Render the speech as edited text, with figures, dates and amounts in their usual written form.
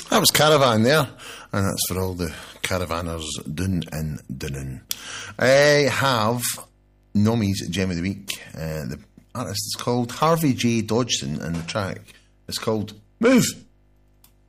That was Caravan there, and that's for all the caravanners down in Dunoon. I have Nomi's Gem of the Week. The artist is called Harvey J. Dodgson, and the track is called Move.